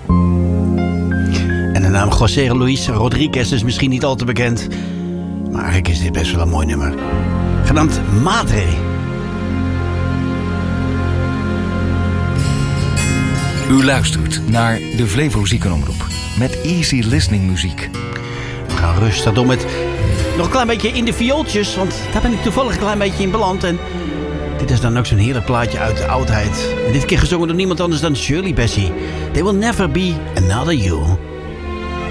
En de naam José Luis Rodríguez is misschien niet al te bekend. Maar eigenlijk is dit best wel een mooi nummer. Genaamd Madre. U luistert naar de Flevo Ziekenomroep met easy listening muziek. We gaan rustig door met nog een klein beetje in de viooltjes, want daar ben ik toevallig een klein beetje in beland. En dit is dan ook zo'n heerlijk plaatje uit de oudheid. En dit keer gezongen door niemand anders dan Shirley Bassey. There will never be another you.